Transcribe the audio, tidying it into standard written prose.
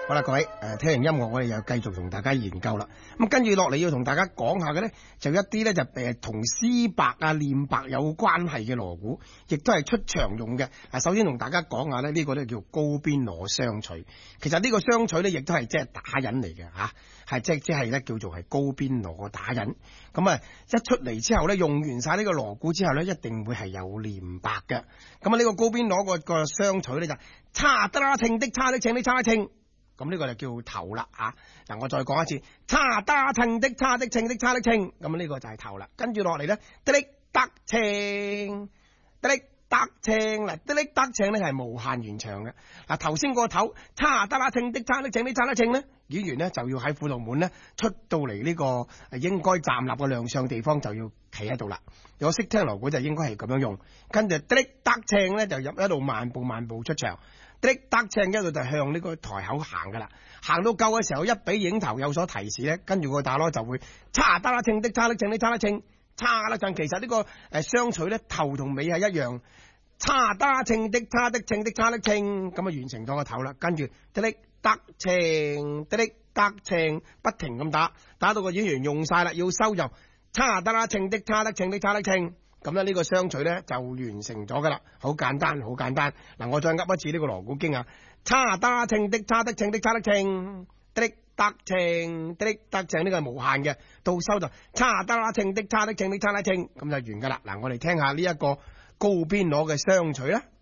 好啦，各位，聽完音樂我哋又繼續同大家研究啦。咁跟住落嚟要同大家講下嘅咧，就一啲咧就同詩白啊、念白有關係嘅鑼鼓，亦都係出場用嘅。首先同大家講下咧，呢個咧叫高邊鑼雙取。其實呢個雙取咧，亦都係即係打引嚟嘅嚇，係即係咧叫做係高邊鑼嘅打引。咁啊，一出嚟之後咧，用完晒呢個鑼鼓之後咧，一定會係有念白嘅。咁啊，呢個高邊鑼個雙取咧就叉得啦稱的叉的稱的叉的稱。咁呢個就叫頭啦嚇。嗱，我再講一次，叉打稱的叉的稱的叉的稱，咁呢個就係頭啦。跟住落嚟咧，得力得稱，得力得稱嗱，得力得稱咧係無限延長嘅。嗱，頭先個頭叉得啦稱的叉的稱的叉的稱咧，演員咧就要喺輔導門咧出到嚟呢個應該站立嘅亮相地方就要企喺度啦。如果識聽鑼鼓就應該係咁樣用。跟住得力得稱咧就一路慢步慢步出場。得力得稱一路就向呢個台口行噶啦，行到夠嘅時候一俾影頭有所提示咧，跟住個打鑼就會叉得啦稱的叉的稱的叉的稱，叉啦稱。其實呢個雙取咧頭同尾係一樣，叉得啦稱的叉的稱的叉的稱，咁啊完成咗個頭啦。跟住得力得稱，得力得稱，不停咁打到個演員用晒啦，要收就叉得啦稱的叉的稱的叉的稱。咁咧呢個雙取咧就完成咗噶啦，好簡單好簡單。嗱，我再噏一次呢個鑼鼓經啊，叉得啦稱的叉的稱的叉的稱，得力得稱，得力得稱，呢個係無限嘅，到收就叉得啦稱的叉的稱的叉的稱，咁就完噶啦。嗱，我哋聽下呢一個高邊鑼嘅雙取啦。